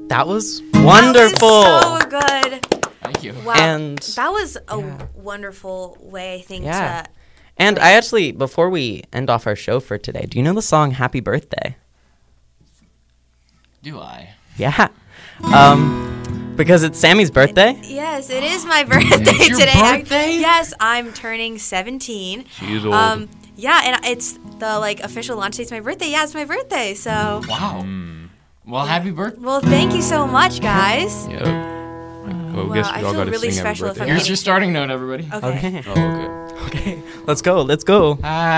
That was wonderful. That was so good. Thank you. Wow. And that was a wonderful way, I think, Yeah. to... And I actually, before we end off our show for today, do you know the song Happy Birthday? Do I? Yeah. Because it's Sammy's birthday. Yes, it is my birthday It's your today. birthday? Yes, I'm turning 17. She's old. Yeah, and it's the official launch date's my birthday. Yeah, it's my birthday. So, Wow. Well, happy birthday. well, thank you so much, guys. Yep. Well, Wow, guess I we all feel got to really sing happy special if birthday. I'm Here's getting- your starting note, everybody. Okay. Okay. Oh, okay. Okay. Let's go. Let's go.